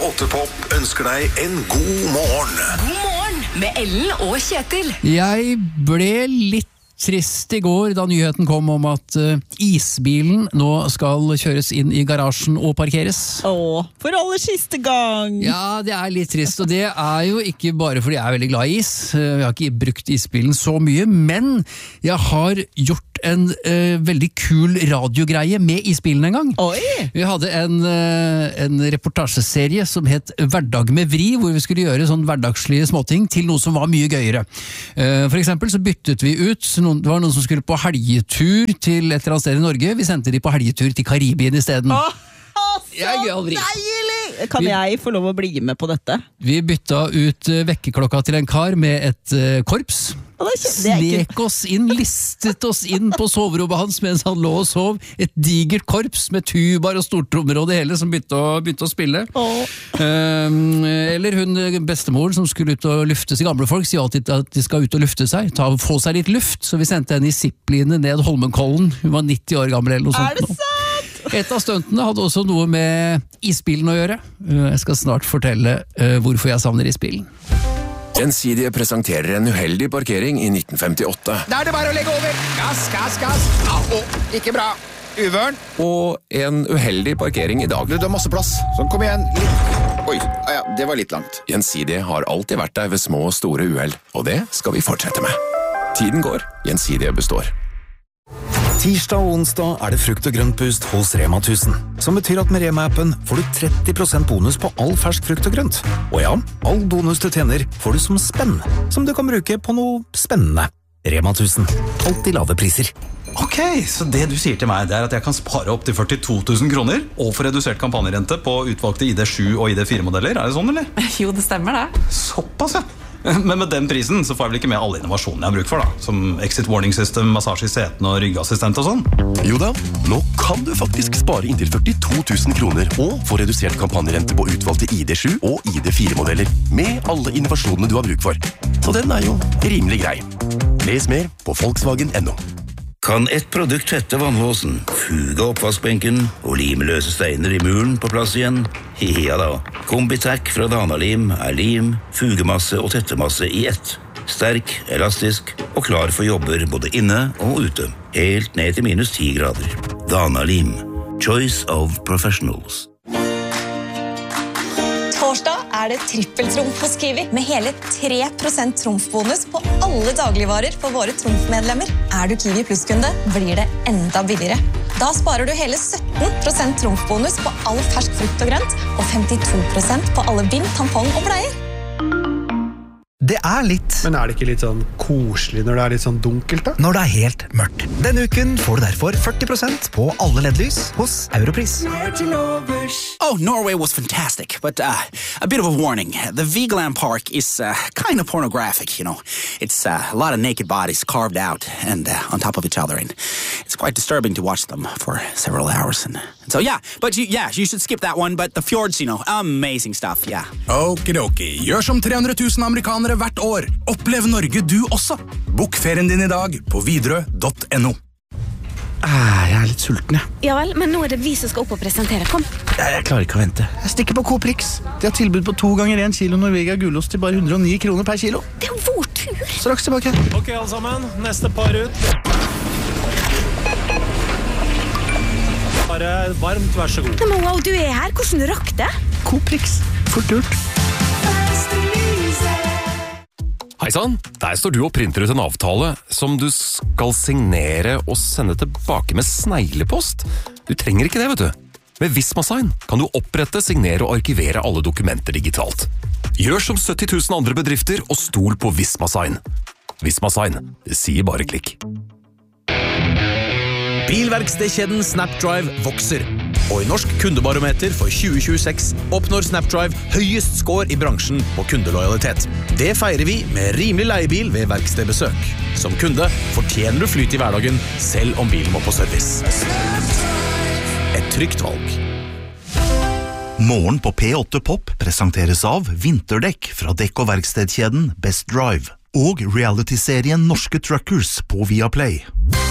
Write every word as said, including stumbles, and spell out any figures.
åtte Pop ønsker deg en god morgen. God morgen med Ellen og Kjetil. Jeg ble litt trist i går da nyheten kom om at uh, isbilen nå skal kjøres inn i garasjen og parkeres. Åh, for aller siste gang! Ja, det er litt trist, og det er jo ikke bare fordi jeg er veldig glad i is. Uh, jeg har ikke brukt isbilen så mye, men jeg har gjort en uh, veldig kul radiogreie med isbilen en gang. Oi! Vi hadde en, uh, en reportasjeserie som het Hverdag med vri, hvor vi skulle gjøre sånn hverdagslige småting til noe som var mye gøyere. Uh, for eksempel så byttet vi ut, noen, det var noen som skulle på helgetur til et eller annet sted i Norge, vi sendte de på helgetur til Karibien i stedet. Åh, så Jeg er aldri. deilig! Kan jeg få lov å bli med på dette? Vi bytta ut uh, vekkeklokka til en kar med et uh, korps. Å, det er ikke- det er ikke- Snek oss inn, listet oss inn på soverommet hans mens han lå og sov. Et digert korps med tubar og stortrommer og det hele som begynte å, begynte å spille. Åh. Um, eller hun bestemoren som skulle ut og lufte seg. Gamle folk sier alltid at de skal ut og lufte seg, ta, få seg litt luft. Så vi sendte henne i zippline ned Holmenkollen. Hun var nitti år gammel eller noe sånt. Er det nå. sant? Et av stuntene hadde også noe med isbilen å gjøre. Uh, Jeg skal snart fortelle uh, hvorfor jeg savner isbilen. Gjensidige presenterer en uheldig parkering i nitten femtiåtte. Da er det bare å legge over. Gass, gass, gass. Au, ikke bra. Uvørn. Og en uheldig parkering i dag. Du, du har masse plass. Sånn, kom igjen. Litt. Oi, ah, ja, det var litt langt. Gjensidige har alltid vært der ved små og store uhell, og det skal vi fortsette med. Tiden går, Gjensidige består. Tirsdag og onsdag er det frukt- og grøntboost hos Rema tusen, som betyr at med Rema-appen får du tretti prosent bonus på all fersk frukt og grønt. Og ja, all bonus du tjener får du som spenn, som du kan bruke på noe spennende. Rema tusen, alltid lave priser. Ok, så det du sier til meg, det er at jeg kan spare opp til førtito tusen kroner og få redusert kampanjerente på utvalgte I D sju og I D fire modeller, er det sånn, eller? Jo, det stemmer det. Såpass, ja. Men med den prisen så får jeg vel ikke med alle innovasjonene jeg har bruk for da, som exit warning system, massasje I setene og ryggassistent og sånn. Jo da, nå kan du faktisk spare inntil førtito tusen kroner og få redusert kampanjerente på utvalgte I D sju og I D fire modeller, med alle innovasjonene du har bruk for. Så den er jo rimelig grei. Les mer på Volkswagen punktum no. Kan ett produkt tette vannlåsen, fuge oppvaskbenken og lime løse steiner I muren på plass igjen? Ja da, Combitac fra Danalim er lim, fugemasse og tettemasse I ett. Sterk, elastisk og klar for jobber både inne og ute. Helt ned til minus ti grader. Danalim. Choice of professionals. Torsdag er det trippeltrumf hos Kiwi, med hele tre prosent trumfbonus på alle dagligvarer for våre trumfmedlemmer. Er du Kiwi Plus-kunde, blir det enda billigere. Da sparer du hele sytten prosent trumfbonus på all fersk frukt og grønt, og femtito prosent på alle bind, tampong og bleier. Det er litt. Men er det ikke litt sånn koselig når det er litt sånn dunkelt da? Når det er helt mørkt. Denne uken får du derfor førti prosent på alle L E D-lys hos Europris. Oh, Norway was fantastic, but uh, a bit of a warning. The Vigeland Park is uh, kind of pornographic, you know. It's uh, a lot of naked bodies carved out and uh, on top of each other, and it's quite disturbing to watch them for several hours. And, and so, yeah, but you, yeah, you should skip that one, but the fjords, you know, amazing stuff, yeah. Okidoki, gjør som tre hundre tusen amerikanere hvert år. Opplev Norge du også. Bok ferien din i dag på Widerøe punktum no. Ah, jeg er litt sulten, jeg. Ja vel, men nå er det vi som skal opp og presentere. Kom. Jeg, jeg klarer ikke å vente. Jeg stikker på Coprix. De har tilbud på to ganger en kilo Norvegia gulost til bare hundre og ni kroner per kilo. Det er jo vår tur. Straks tilbake. Ok, alle sammen. Neste par ut. Bare varmt, vær så god. Men wow, du er her. Hvordan rakk det? Coprix. Fort gjort. Hei sann, der står du og printer ut en avtale som du skal signere og sende tilbake med sneglepost. Du trenger ikke det, vet du. Med Vismasign kan du opprette, signere og arkivere alle dokumenter digitalt. Gjør som sytti tusen andre bedrifter og stol på Vismasign. Vismasign, det sier bare klikk. Bilverkstedkjeden Snapdrive vokser, og i Norsk kundebarometer for tjue tjueseks oppnår Snapdrive høyest score i bransjen på kundelojalitet. Det feirer vi med rimelig leiebil ved verkstedbesøk. Som kunde fortjener du flyt i hverdagen, selv om bilen må på service. Et trygt valg. Morgen på P åtte Pop presenteres av vinterdekk fra dekk- og verkstedkjeden Best Drive og reality-serien Norske Truckers på Viaplay.